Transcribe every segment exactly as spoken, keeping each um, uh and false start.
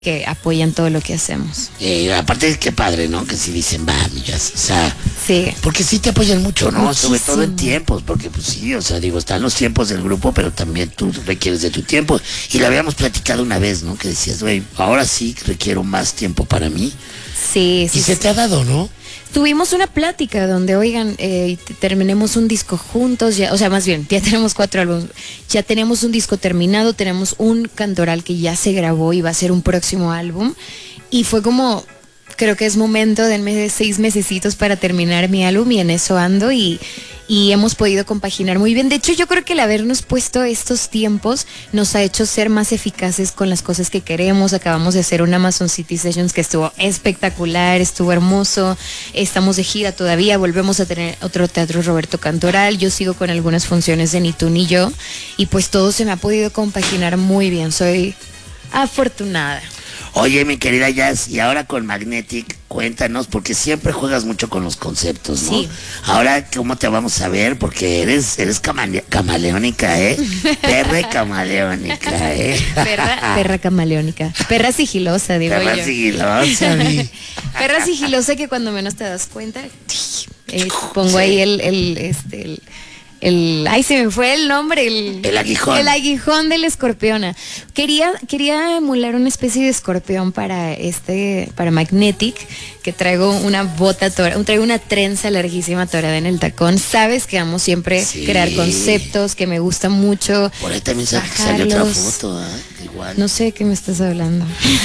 que apoyan todo lo que hacemos. Eh, aparte, qué padre, ¿no? Que sí dicen, va, millas, o sea, sí. Porque sí te apoyan mucho, ¿no? Muchísimo. Sobre todo en tiempos, porque pues sí, o sea, digo, están los tiempos del grupo, pero también tú requieres de tu tiempo. Y lo habíamos platicado una vez, ¿no? Que decías, güey, ahora sí requiero más tiempo para mí. Sí, sí. Y se sí. te ha dado, ¿no? Tuvimos una plática donde, oigan, eh, terminemos un disco juntos, ya, o sea, más bien, ya tenemos cuatro álbumes, ya tenemos un disco terminado, tenemos un cantoral que ya se grabó y va a ser un próximo álbum, y fue como, creo que es momento, denme seis mesecitos para terminar mi álbum, y en eso ando, y, y hemos podido compaginar muy bien. De hecho, yo creo que el habernos puesto estos tiempos nos ha hecho ser más eficaces con las cosas que queremos. Acabamos de hacer un Amazon City Sessions que estuvo espectacular, estuvo hermoso, estamos de gira todavía, volvemos a tener otro teatro Roberto Cantoral, yo sigo con algunas funciones de Ni tú ni yo, y pues todo se me ha podido compaginar muy bien, soy afortunada. Oye, mi querida Jazz, y ahora con Magnetic, cuéntanos, porque siempre juegas mucho con los conceptos, ¿no? Sí. Ahora, ¿cómo te vamos a ver? Porque eres, eres camale- camaleónica, ¿eh? Perra camaleónica, ¿eh? Perra, perra camaleónica, perra sigilosa, digo Perra yo. sigilosa, mi. Perra sigilosa que cuando menos te das cuenta, eh, pongo ahí el, el, este, el, el, ay, se me fue el nombre, el, El aguijón. el aguijón de la escorpiona. Quería, quería emular una especie de escorpión para este, para Magnetic, que traigo una bota torada, traigo una trenza larguísima torada en el tacón. Sabes que amo siempre Sí. crear conceptos, que me gusta mucho. Por ahí también sa- salió otra bajarlos. foto, ¿eh? Igual. No sé de qué me estás hablando.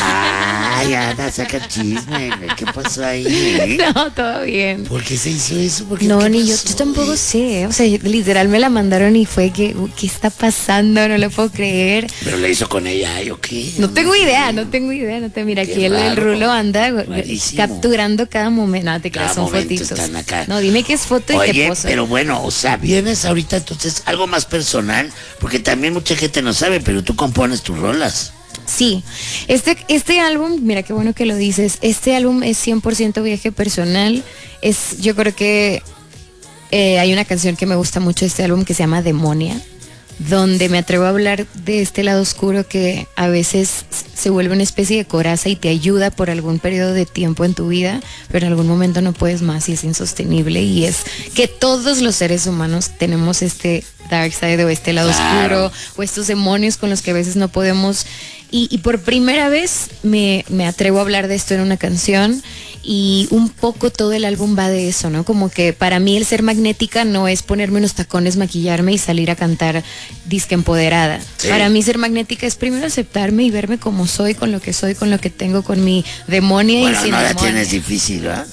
Ay, anda, saca chisme, güey. ¿Qué pasó ahí? No, todo bien. ¿Por qué se hizo eso? ¿Por qué, No, qué ni yo, pasó? yo tampoco sé. O sea, literal me la mandaron y fue que, uh, ¿qué está pasando? No lo puedo creer. Pero le hizo con ella, ¿ay, o qué? No tengo idea, no tengo idea. No te mira, Qué aquí el, el raro. rulo anda uh, Rarísimo. capturando cada momento. No, te Cada creas, son momento fotitos. están acá. No, dime qué es foto y qué Oye, poso. pero bueno, o sea, vienes ahorita entonces algo más personal, porque también mucha gente no sabe, pero tú compones tus rolas. Sí, este, este álbum, mira qué bueno que lo dices, este álbum es cien por ciento viaje personal. Es, yo creo que eh, hay una canción que me gusta mucho de este álbum que se llama Demonia, donde me atrevo a hablar de este lado oscuro que a veces se vuelve una especie de coraza y te ayuda por algún periodo de tiempo en tu vida, pero en algún momento no puedes más y es insostenible, y es que todos los seres humanos tenemos este dark side o este lado Claro. oscuro o estos demonios con los que a veces no podemos, y, y por primera vez me, me atrevo a hablar de esto en una canción. Y un poco todo el álbum va de eso, ¿no? Como que para mí el ser magnética no es ponerme unos tacones, maquillarme y salir a cantar disque empoderada. Sí. Para mí ser magnética es primero aceptarme y verme como soy, con lo que soy, con lo que tengo, con mi demonia Bueno, y sin no la demonia. tienes difícil, ¿verdad?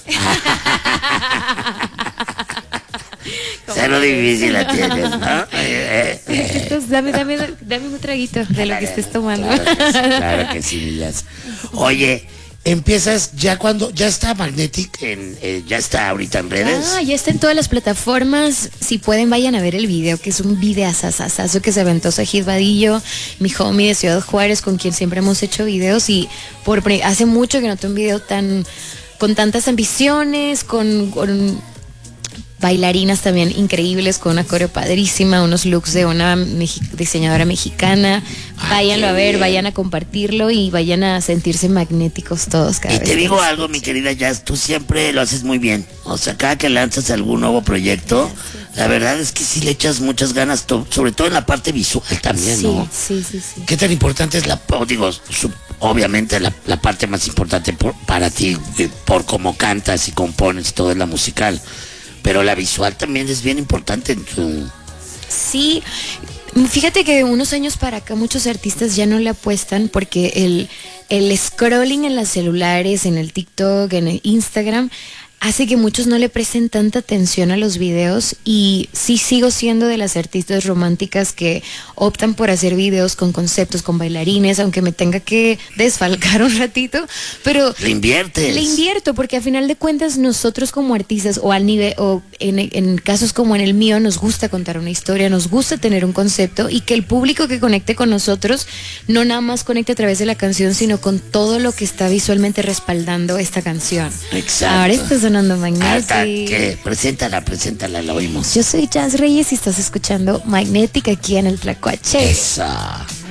Cero difícil la tienes, ¿no? Eh, eh, eh. Entonces, dame, dame, dame un traguito de lo que estés tomando. Claro que sí, claro que sí, Millas. Oye, empiezas ya cuando, ya está Magnetic, en, eh, ya está ahorita en redes. Ah, ya está en todas las plataformas. Si pueden, vayan a ver el video, que es un videazazazazo que se aventó Sajid Vadillo, mi homie de Ciudad Juárez, con quien siempre hemos hecho videos, y por pri- hace mucho que no tengo un video tan con tantas ambiciones, con, con bailarinas también increíbles, con una coreo padrísima, unos looks de una mexi- diseñadora mexicana. Ah, Váyanlo qué a ver, bien. vayan a compartirlo y vayan a sentirse magnéticos todos cada Y vez te que digo los algo, mi escuchen. querida Jazz, tú siempre lo haces muy bien. O sea, cada que lanzas algún nuevo proyecto, la verdad es que sí le echas muchas ganas, to- sobre todo en la parte visual también, Sí, ¿no? sí, sí, sí. ¿Qué tan importante es la, o digo, su- obviamente la, la parte más importante por- para ti, eh, por cómo cantas y compones, todo es la musical, pero la visual también es bien importante en tu... Sí, fíjate que de unos años para acá muchos artistas ya no le apuestan porque el, el scrolling en los celulares, en el TikTok, en el Instagram, hace que muchos no le presten tanta atención a los videos, y sí sigo siendo de las artistas románticas que optan por hacer videos con conceptos, con bailarines, aunque me tenga que desfalcar un ratito, pero Le inviertes. le invierto porque a final de cuentas nosotros como artistas, o al nivel, o en, en casos como en el mío, nos gusta contar una historia, nos gusta tener un concepto, y que el público que conecte con nosotros no nada más conecte a través de la canción, sino con todo lo que está visualmente respaldando esta canción. Exacto. Ahora está sonando Hasta Magnetic. que preséntala, preséntala, la oímos. Yo soy Jazz Reyes y estás escuchando Magnetic aquí en el Tlacuache. Esa.